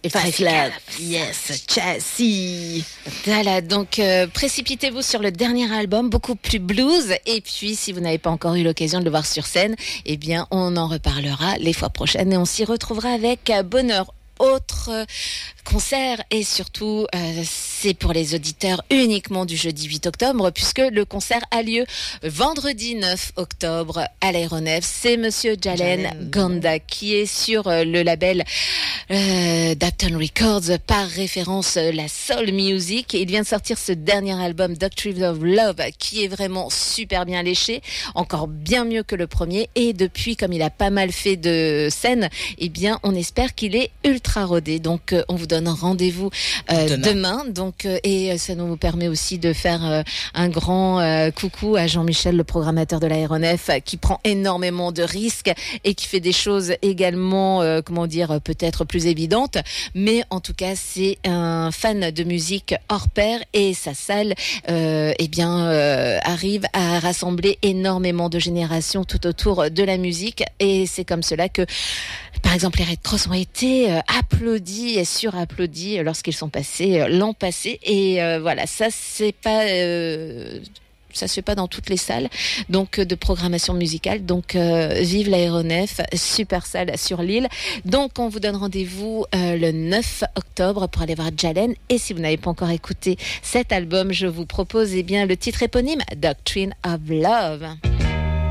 Five Love, yes, Chassis. Voilà, donc précipitez-vous sur le dernier album, beaucoup plus blues. Et puis, si vous n'avez pas encore eu l'occasion de le voir sur scène, eh bien, on en reparlera les fois prochaines et on s'y retrouvera avec bonheur. Autre concert et surtout c'est pour les auditeurs uniquement du jeudi 8 octobre puisque le concert a lieu vendredi 9 octobre à l'Aéronef. C'est Monsieur Jalen Ganda qui est sur le label Dapton Records, par référence la soul music. Il vient de sortir ce dernier album Doctrine of Love qui est vraiment super bien léché, encore bien mieux que le premier, et depuis, comme il a pas mal fait de scènes, eh bien on espère qu'il est ultra rodé. Donc on vous donne rendez-vous demain. Donc et ça nous permet aussi de faire un grand coucou à Jean-Michel, le programmateur de l'Aéronef, qui prend énormément de risques et qui fait des choses également peut-être plus évidentes, mais en tout cas c'est un fan de musique hors pair et sa salle arrive à rassembler énormément de générations tout autour de la musique, et c'est comme cela que par exemple les Red Cross ont été applaudis et surapplaudis lorsqu'ils sont passés l'an passé, et voilà, ça c'est pas ça se fait pas dans toutes les salles donc de programmation musicale. Donc vive l'Aéronef, super salle sur l'île. Donc on vous donne rendez-vous le 9 octobre pour aller voir Jalen, et si vous n'avez pas encore écouté cet album, je vous propose le titre éponyme Doctrine of Love.